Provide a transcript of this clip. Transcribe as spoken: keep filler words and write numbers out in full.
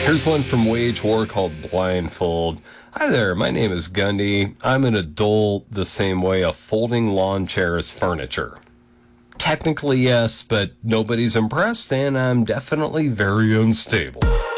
Here's one from Wage War called Blindfold. Hi there, my name is Gundy. I'm an adult the same way a folding lawn chair is furniture. Technically, yes, but nobody's impressed, and I'm definitely very unstable.